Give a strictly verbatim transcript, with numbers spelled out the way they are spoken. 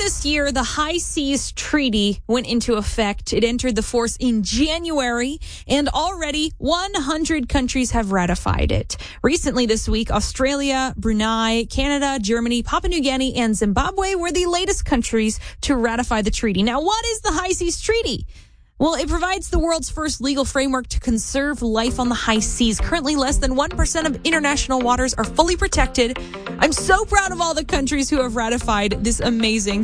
this year, the High Seas Treaty went into effect. It entered the force in January, and already one hundred countries have ratified it. Recently this week, Australia, Brunei, Canada, Germany, Papua New Guinea, and Zimbabwe were the latest countries to ratify the treaty. Now, what is the High Seas Treaty? Well, it provides the world's first legal framework to conserve life on the high seas. Currently, less than one percent of international waters are fully protected. I'm so proud of all the countries who have ratified this amazing